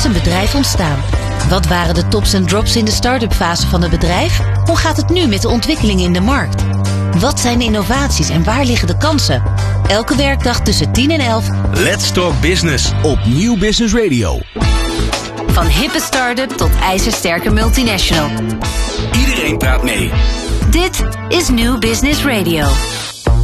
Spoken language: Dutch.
is een bedrijf ontstaan? Wat waren de tops en drops in de start-up fase van het bedrijf? Hoe gaat het nu met de ontwikkelingen in de markt? Wat zijn de innovaties en waar liggen de kansen? Elke werkdag tussen 10 en 11. Let's Talk Business Op Nieuw Business Radio. Van hippe start-up tot ijzersterke multinational. Iedereen praat mee. Dit is New Business Radio.